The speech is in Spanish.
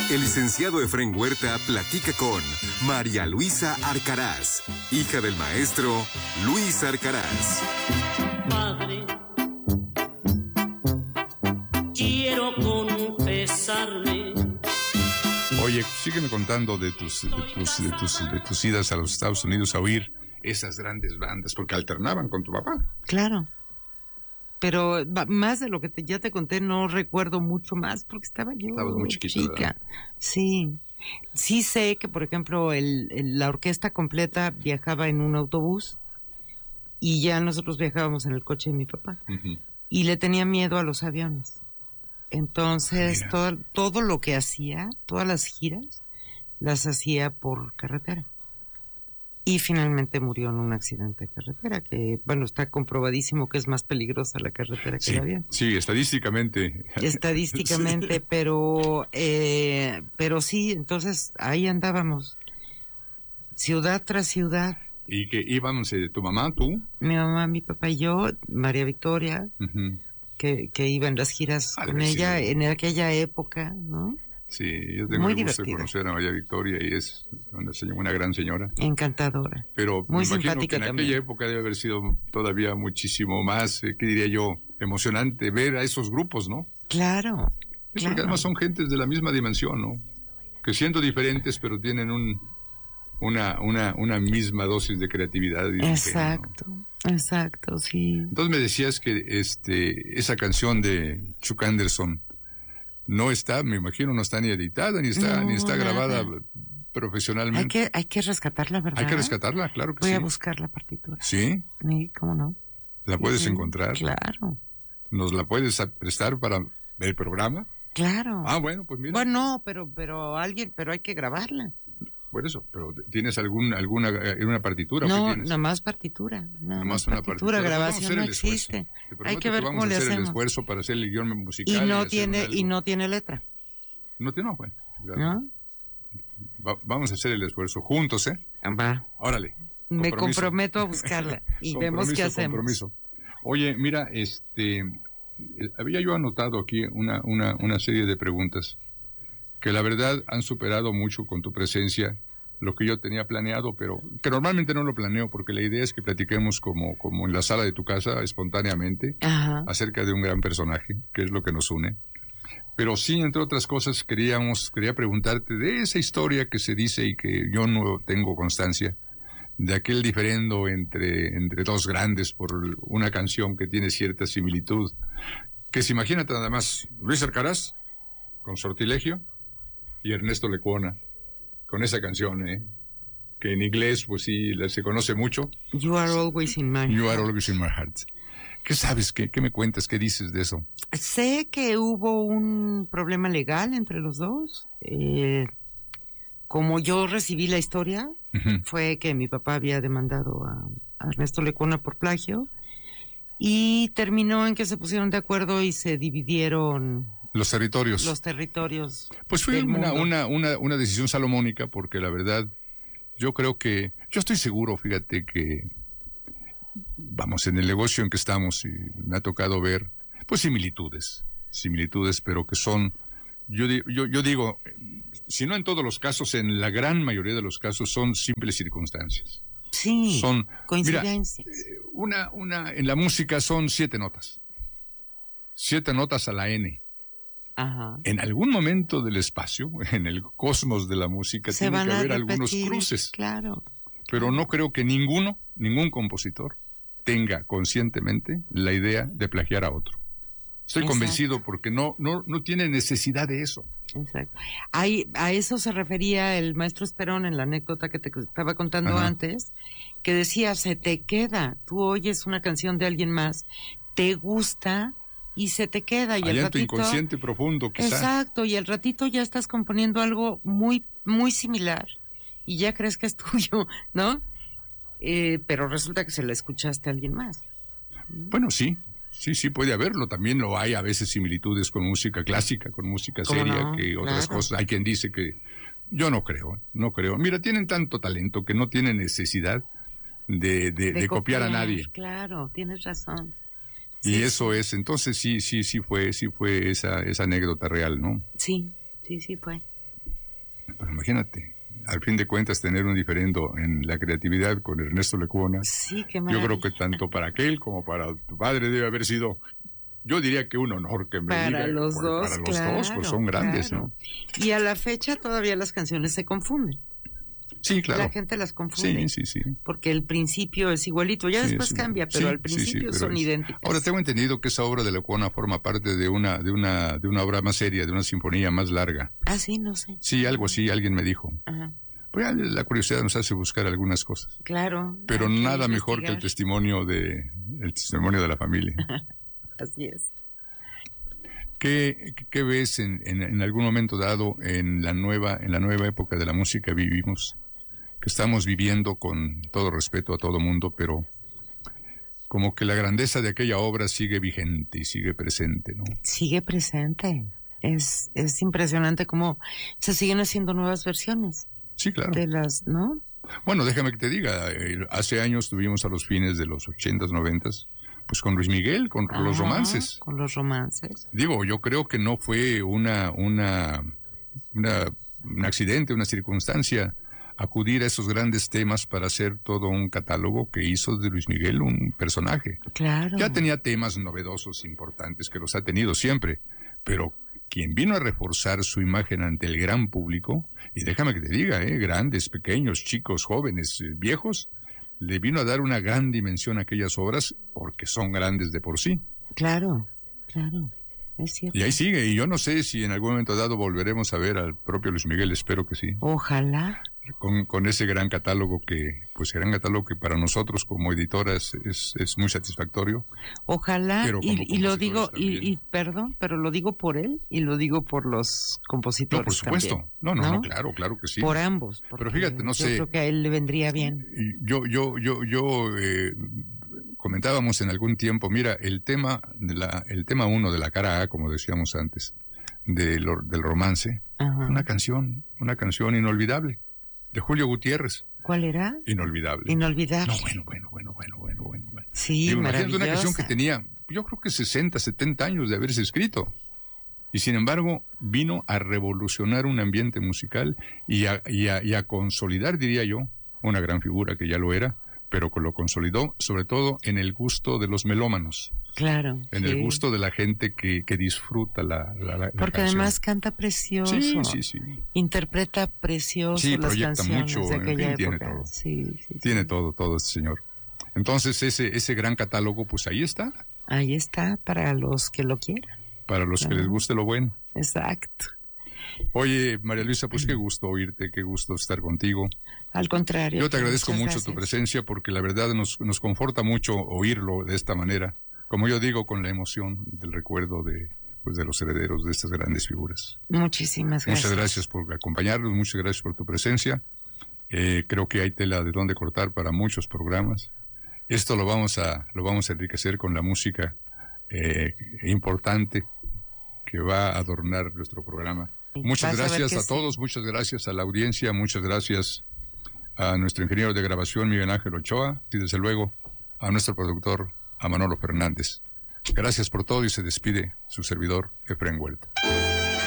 El licenciado Efrén Huerta platica con María Luisa Arcaraz, hija del maestro Luis Arcaraz. Padre, quiero confesarme. Oye, sígueme contando de tus idas a los Estados Unidos a oír esas grandes bandas, porque alternaban con tu papá. Claro. Pero más de lo que ya te conté, no recuerdo mucho más, porque estaba yo Estabas muy chiquita, chica. ¿verdad? Sí. Sí sé que, por ejemplo, la orquesta completa viajaba en un autobús y ya nosotros viajábamos en el coche de mi papá. Uh-huh. Y le tenía miedo a los aviones. Entonces, todo lo que hacía, todas las giras, las hacía por carretera. Y finalmente murió en un accidente de carretera, que, bueno, está comprobadísimo que es más peligrosa la carretera que el avión. Sí, estadísticamente. Estadísticamente, sí. pero sí, entonces ahí andábamos, ciudad tras ciudad. ¿Y que íbamos, tu mamá, tú? Mi mamá, mi papá y yo, María Victoria, uh-huh, que iba en las giras con ella en aquella época, ¿no? Sí, yo tengo el gusto de conocer a María Victoria y es una gran señora. Encantadora. Pero muy me imagino simpática que en también. aquella época debe haber sido todavía muchísimo más, ¿qué diría yo? Emocionante ver a esos grupos, ¿no? Claro. Sí, porque además son gentes de la misma dimensión, ¿no? Que siendo diferentes, pero tienen una misma dosis de creatividad. Y exacto, ingenio, ¿no? Exacto, sí. Entonces me decías que esa canción de Chuck Anderson no está, me imagino, no está ni editada, ni está grabada profesionalmente. Hay que rescatarla, ¿verdad? Hay que rescatarla, claro que sí. Voy a buscar la partitura. ¿Sí? Sí, ¿cómo no? ¿La puedes encontrar? Claro. ¿Nos la puedes prestar para el programa? Claro. Ah, bueno, pues mira. Bueno, pero hay que grabarla. Por eso, pero ¿tienes alguna partitura? No, ¿qué tienes? nada más partitura. Nada más una partitura. Grabación no existe. Hay que ver cómo le hacemos. Vamos a hacer el esfuerzo para hacer el guión musical. Y no tiene letra. No tiene, bueno. ¿No? Vamos a hacer el esfuerzo juntos, ¿eh? Va. Órale. Me comprometo a buscarla y vemos qué hacemos. Compromiso. Oye, mira, había yo anotado aquí una serie de preguntas que la verdad han superado mucho con tu presencia lo que yo tenía planeado, pero que normalmente no lo planeo porque la idea es que platiquemos como en la sala de tu casa, espontáneamente, ajá, acerca de un gran personaje, que es lo que nos une. Pero sí, entre otras cosas, quería preguntarte de esa historia que se dice y que yo no tengo constancia, de aquel diferendo entre dos grandes por una canción que tiene cierta similitud, que se imagínate nada más, Luis Arcaraz, con Sortilegio, y Ernesto Lecuona, con esa canción, que en inglés, pues sí, se conoce mucho. You are always in my heart. You are always in my heart. ¿Qué sabes? ¿Qué me cuentas? ¿Qué dices de eso? Sé que hubo un problema legal entre los dos. Como yo recibí la historia, uh-huh, fue que mi papá había demandado a Ernesto Lecuona por plagio y terminó en que se pusieron de acuerdo y se dividieron los territorios. Pues fue una decisión salomónica, porque la verdad, yo estoy seguro, fíjate que, vamos, en el negocio en que estamos, y me ha tocado ver, pues similitudes, pero que son, yo digo, si no en todos los casos, en la gran mayoría de los casos son simples circunstancias. Sí, son coincidencias. Mira, en la música son 7 notas. 7 notas a la N. Ajá. En algún momento del espacio, en el cosmos de la música, tiene que haber algunos cruces. Claro. Pero no creo que ningún compositor tenga conscientemente la idea de plagiar a otro. Estoy convencido porque no tiene necesidad de eso. Exacto. A eso se refería el maestro Esperón en la anécdota que te estaba contando antes, que decía, se te queda, tú oyes una canción de alguien más, te gusta y se te queda. Y allá en tu inconsciente profundo, quizá. Exacto, y al ratito ya estás componiendo algo muy, muy similar y ya crees que es tuyo, ¿no? Pero resulta que se la escuchaste a alguien más. Bueno, sí, puede haberlo. También lo hay a veces similitudes con música clásica, con música seria, que otras cosas. Hay quien dice que yo no creo. Mira, tienen tanto talento que no tienen necesidad de copiar a nadie. Claro, tienes razón. Y sí, eso es, entonces sí fue esa anécdota real, ¿no? Sí fue. Pero imagínate, al fin de cuentas, tener un diferendo en la creatividad con Ernesto Lecuona. Sí, qué Yo maravilla. creo que tanto para aquel como para tu padre debe haber sido, yo diría que un honor que me Para diga, los porque dos, para los claro, dos, pues son grandes, claro. ¿no? Y a la fecha todavía las canciones se confunden. Sí, claro. La gente las confunde. Sí. Porque el principio es igualito, ya Sí, después sí. cambia, pero Sí, al principio pero son es- idénticas. Ahora tengo entendido que esa obra de Lecuona forma parte de una obra más seria, de una sinfonía más larga. Ah, sí, no sé. Sí, algo así, alguien me dijo. Ajá. Pues ya la curiosidad nos hace buscar algunas cosas. Claro. Pero hay que nada mejor que el investigar. testimonio de la familia. Así es. ¿Qué ves en algún momento dado en la nueva época de la música que vivimos, que estamos viviendo con todo respeto a todo mundo, pero como que la grandeza de aquella obra sigue vigente y sigue presente, ¿no? Sigue presente. Es impresionante cómo se siguen haciendo nuevas versiones Sí, claro. de las, ¿no? Bueno, déjame que te diga, hace años tuvimos a los fines de los 80s, 90s, pues con Luis Miguel, con los Ajá, romances. Con los romances. Digo, yo creo que no fue un accidente, una circunstancia acudir a esos grandes temas para hacer todo un catálogo que hizo de Luis Miguel un personaje. Claro. Ya tenía temas novedosos, importantes, que los ha tenido siempre, pero quien vino a reforzar su imagen ante el gran público, y déjame que te diga, grandes, pequeños, chicos, jóvenes, viejos, le vino a dar una gran dimensión a aquellas obras porque son grandes de por sí. Claro. Es cierto. Y ahí sigue, y yo no sé si en algún momento dado volveremos a ver al propio Luis Miguel, espero que sí, Ojalá. con ese gran catálogo que para nosotros como editoras es muy satisfactorio. Ojalá, Pero como y lo digo, compositores también. perdón, pero lo digo por él y lo digo por los compositores. No, por supuesto. también, No, claro que sí. Por ambos. Pero fíjate, no yo sé. creo que a él le vendría bien. Yo comentábamos en algún tiempo, mira, el tema 1 de la cara A, como decíamos antes, del romance, Ajá. una canción inolvidable, de Julio Gutiérrez. ¿Cuál era? Inolvidable. Inolvidable. No, bueno. Sí, Digo, imagínate maravillosa. una canción que tenía, yo creo que 60, 70 años de haberse escrito. Y sin embargo, vino a revolucionar un ambiente musical y a consolidar, diría yo, una gran figura que ya lo era, pero que lo consolidó sobre todo en el gusto de los melómanos, Claro. en el gusto de la gente que disfruta la Porque canción. además canta precioso. Sí. Interpreta precioso Sí, las proyecta canciones mucho, de en aquella fin, tiene época. todo. Sí. Tiene todo este señor. Entonces ese gran catálogo, pues ahí está, Ahí está, para los que lo quieran. para los que les guste lo bueno. Exacto. Oye, María Luisa, pues qué gusto oírte, qué gusto estar contigo. Al contrario. Yo te agradezco muchas mucho tu gracias. presencia porque la verdad nos conforta mucho oírlo de esta manera, como yo digo, con la emoción del recuerdo de los herederos de estas grandes figuras. Muchísimas gracias. Muchas gracias por acompañarnos, muchas gracias por tu presencia. Creo que hay tela de dónde cortar para muchos programas. Esto lo vamos a enriquecer con la música importante que va a adornar nuestro programa. Muchas Vas a ver gracias que a todos, muchas gracias a la audiencia, muchas gracias a nuestro ingeniero de grabación Miguel Ángel Ochoa y desde luego a nuestro productor a Manolo Fernández. Gracias por todo y se despide su servidor Efraín Huerta.